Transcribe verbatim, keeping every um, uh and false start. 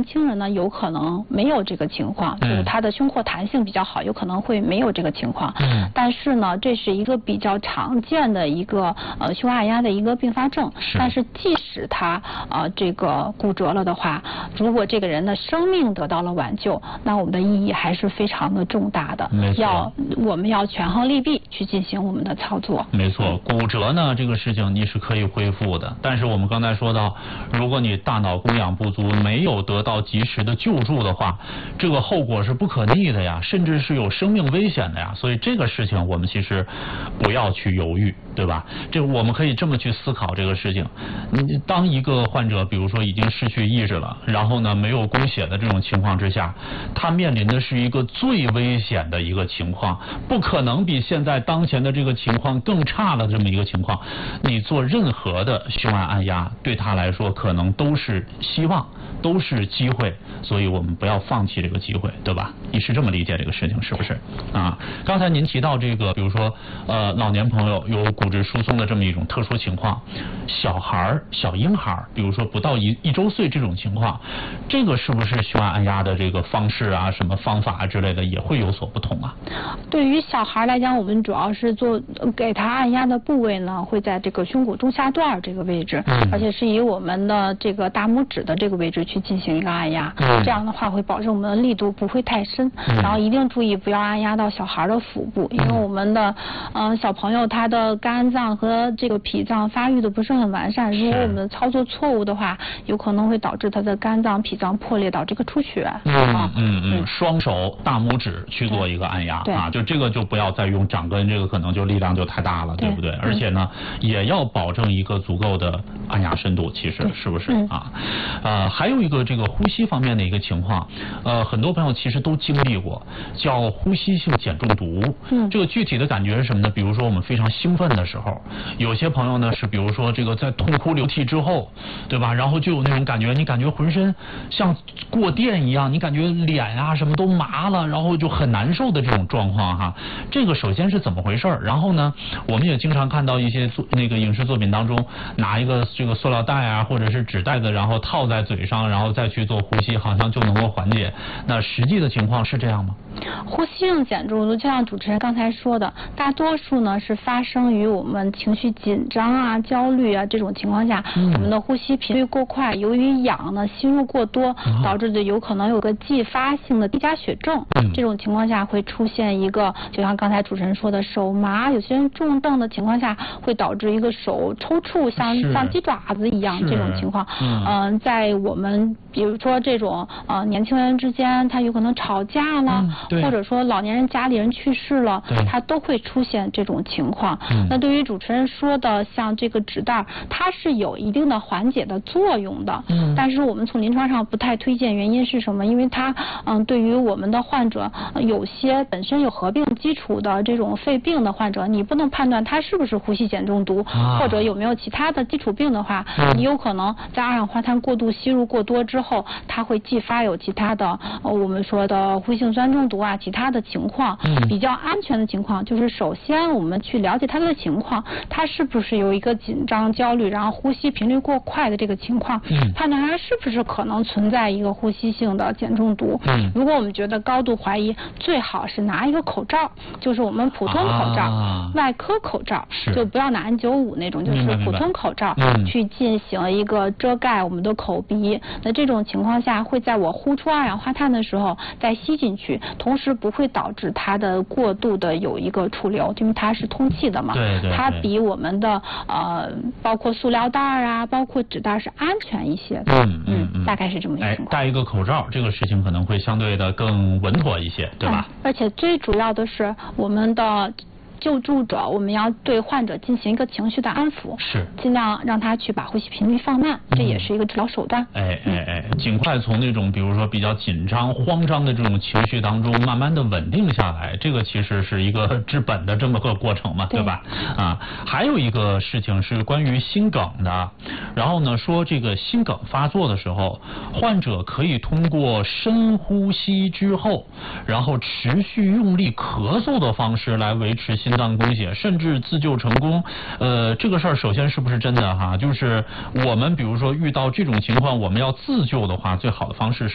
轻人呢，有可能没有这个情况，嗯、就是他的胸廓弹性比较好，有可能会没有这个情况。嗯。但是呢，这是一个比较常见的一个呃胸按压的一个并发症。是。但是即使他呃这个骨折了的话，如果这个人的生命得到了挽救，那我们的意义还是非常的重大的。没错。要我们要权衡利弊去进行我们的操作。 没错，骨折呢这个事情你是可以恢复的，但是我们刚才说到，如果你大脑供氧不足，没有得到及时的救助的话，这个后果是不可逆的呀，甚至是有生命危险的呀。所以这个事情我们其实不要去犹豫，对吧？这我们可以这么去思考这个事情。你当一个患者比如说已经失去意识了，然后呢没有供血的这种情况之下，他面临的是一个最危险的一个情况，不可能比现在当前的这个情况更差的这么一个情况。你做任何的胸按按压对他来说可能都是希望，都是机会，所以我们不要放弃这个机会，对吧？你是这么理解这个事情是不是啊？刚才您提到这个比如说呃老年朋友有骨质疏松的这么一种特殊情况，小孩小婴孩比如说不到一一周岁这种情况，这个是不是胸按按压的这个方式啊什么方法之类的也会有所不同啊？ 对于小孩来讲，我们主要是做给他按压的部位呢会在这个胸骨中下段这个位置，嗯、而且是以我们的这个大拇指的这个位置去进行一个按压，嗯、这样的话会保证我们的力度不会太深，嗯、然后一定注意不要按压到小孩的腹部，因为我们的嗯、呃、小朋友他的肝脏和这个脾脏发育的不是很完善，如果我们的操作错误的话，有可能会导致他的肝脏脾脏破裂，导致个出血。 嗯嗯嗯嗯，双手大拇指去做一个按压啊，就这个就不要再用掌根，这个可能就力量就太大了，对不对？而且呢，也要保证一个足够的按压深度，其实是不是啊？呃，还有一个这个呼吸方面的一个情况，呃，很多朋友其实都经历过，叫呼吸性碱中毒。嗯，这个具体的感觉是什么呢？比如说我们非常兴奋的时候，有些朋友呢是比如说这个在痛哭流涕之后，对吧？然后就有那种感觉，你感觉浑身像过电一样，你感觉脸啊什么都麻了，然后就很难受的这种状况哈。这个首先是怎么回事？然后呢，我们也经常看到一些作那个影视作品当中，拿一个这个塑料袋啊，或者是纸袋子，然后套在嘴上，然后再去做呼吸，好像就能够缓解。那实际的情况是这样吗？ 呼吸性碱中毒，就像主持人刚才说的，大多数呢是发生于我们情绪紧张啊、焦虑啊这种情况下，嗯、我们的呼吸频率过快，由于氧呢吸入过多，嗯、导致的有可能有个继发性的低钾血症。嗯、这种情况下会出现一个，就像刚才主持人说的手麻，有些人重症的情况下会导致一个手抽搐，像像鸡爪子一样这种情况。嗯、呃，在我们比如说这种呃年轻人之间，他有可能吵架了。嗯、或者说老年人家里人去世了，他都会出现这种情况。嗯、那对于主持人说的像这个纸袋，它是有一定的缓解的作用的。嗯、但是我们从临床上不太推荐，原因是什么？因为它嗯对于我们的患者，有些本身有合并基础的这种肺病的患者，你不能判断他是不是呼吸碱中毒，啊、或者有没有其他的基础病的话，嗯、你有可能在二氧化碳过度吸入过多之后，它会继发有其他的呃我们说的呼吸性酸中毒啊，其他的情况。嗯、比较安全的情况就是首先我们去了解他的情况，他是不是有一个紧张焦虑，然后呼吸频率过快的这个情况，嗯、判断他是不是可能存在一个呼吸性的碱中毒。嗯、如果我们觉得高度怀疑，最好是拿一个口罩，就是我们普通口罩，啊、外科口罩，就不要拿 N 九十五 那种，就是普通口罩，嗯、去进行一个遮盖我们的口鼻。那这种情况下会在我呼出二氧化碳的时候再吸进去，同时不会导致它的过度的有一个出流，因为它是通气的嘛。对对对，它比我们的呃包括塑料袋啊，包括纸袋是安全一些的。嗯嗯嗯，大概是这么一个情况。 戴一个口罩，这个事情可能会相对的更稳妥一些，对吧？ 嗯、而且最主要的是我们的救助者，我们要对患者进行一个情绪的安抚，是尽量让他去把呼吸频率放慢，这也是一个治疗手段。 哎哎哎，尽快从那种比如说比较紧张、慌张的这种情绪当中，慢慢的稳定下来，这个其实是一个治本的这么个过程嘛，对吧？啊，还有一个事情是关于心梗的，然后呢说这个心梗发作的时候，患者可以通过深呼吸之后，然后持续用力咳嗽的方式来维持心脏供血，甚至自救成功。呃，这个事儿首先是不是真的哈？就是我们比如说遇到这种情况，我们要自救的话，最好的方式是